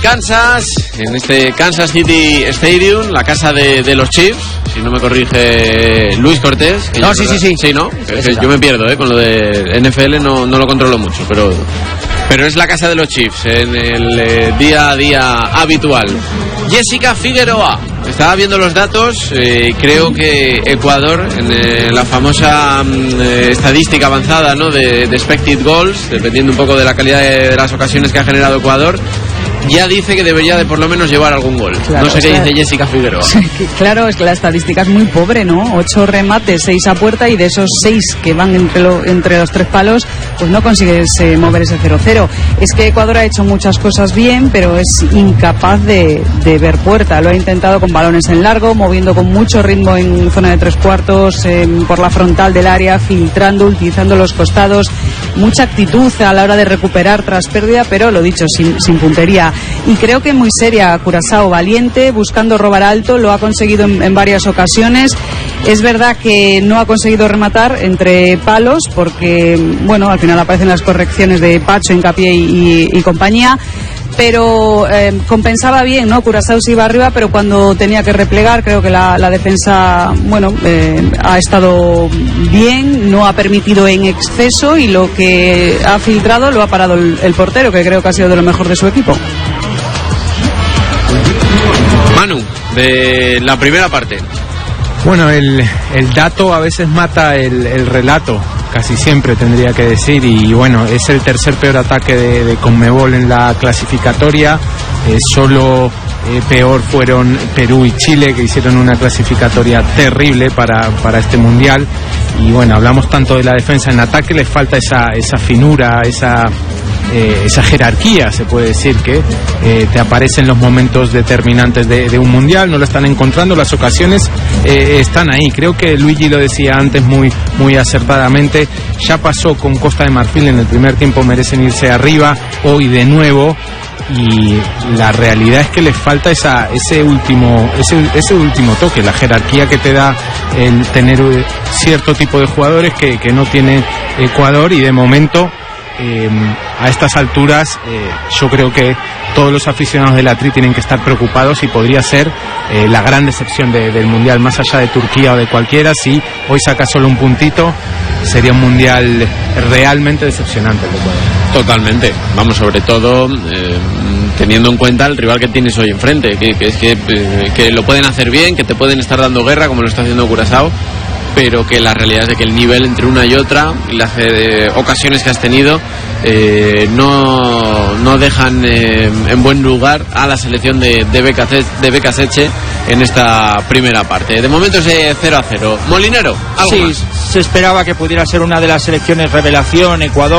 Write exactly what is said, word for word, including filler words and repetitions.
Kansas, en este Kansas City Stadium, la casa de, de los Chiefs, si no me corrige Luis Cortés. Que no, sí, sí, sí. Sí, ¿no? Que, que yo me pierdo, ¿eh? Con lo de N F L no, no lo controlo mucho, pero... Pero es la casa de los Chiefs, en el eh, día a día habitual. Jessica Figueroa. Estaba viendo los datos, eh, creo que Ecuador, en eh, la famosa eh, estadística avanzada, ¿no?, de, de expected goals, dependiendo un poco de la calidad de, de las ocasiones que ha generado Ecuador, ya dice que debería de por lo menos llevar algún gol. Claro, no sé qué dice Jessica Figueroa. Claro, es que la estadística es muy pobre, ¿no? Ocho remates, seis a puerta, y de esos seis que van entre, lo, entre los tres palos, pues no consigues eh, mover ese cero cero. Es que Ecuador ha hecho muchas cosas bien, pero es incapaz de, de ver puerta. Lo ha intentado con balones en largo, moviendo con mucho ritmo en zona de tres cuartos, eh, por la frontal del área, filtrando, utilizando los costados. Mucha actitud a la hora de recuperar tras pérdida, pero lo dicho, sin, sin puntería. Y creo que muy seria Curazao, valiente, buscando robar alto, lo ha conseguido en, en varias ocasiones. Es verdad que no ha conseguido rematar entre palos, porque, bueno, al final aparecen las correcciones de Pacho, Hincapié y, y, y compañía. Pero eh, compensaba bien, ¿no? Curazao se iba arriba, pero cuando tenía que replegar, creo que la, la defensa, bueno, eh, ha estado bien, no ha permitido en exceso, y lo que ha filtrado lo ha parado el, el portero, que creo que ha sido de lo mejor de su equipo. Manu, de la primera parte. Bueno, el, el dato a veces mata el, el relato, casi siempre tendría que decir, y bueno, es el tercer peor ataque de, de Conmebol en la clasificatoria. Eh, solo eh, peor fueron Perú y Chile, que hicieron una clasificatoria terrible para, para este mundial. Y bueno, hablamos tanto de la defensa, en ataque les falta esa, esa finura, esa... Eh, esa jerarquía, se puede decir, que eh, te aparece en los momentos determinantes de, de un mundial. No lo están encontrando, las ocasiones eh, están ahí. Creo que Luigi lo decía antes muy, muy acertadamente. Ya pasó con Costa de Marfil en el primer tiempo, merecen irse arriba, hoy de nuevo, y la realidad es que les falta esa, ese último ese, ese último toque, la jerarquía que te da el tener cierto tipo de jugadores que, que no tiene Ecuador. Y de momento, Eh, a estas alturas, eh, yo creo que todos los aficionados del Atri tienen que estar preocupados, y podría ser eh, la gran decepción de, del mundial, más allá de Turquía o de cualquiera. Si hoy saca solo un puntito, sería un mundial realmente decepcionante el de Ecuador. Totalmente, vamos, sobre todo eh, teniendo en cuenta el rival que tienes hoy enfrente, que, que es que, eh, que lo pueden hacer bien, que te pueden estar dando guerra como lo está haciendo Curazao, pero que la realidad es de que el nivel entre una y otra y las eh, ocasiones que has tenido eh, no, no dejan eh, en buen lugar a la selección de, de Becasseche en esta primera parte. De momento es eh, cero a cero. Molinero, ¿algo sí, más? Se esperaba que pudiera ser una de las selecciones revelación, Ecuador.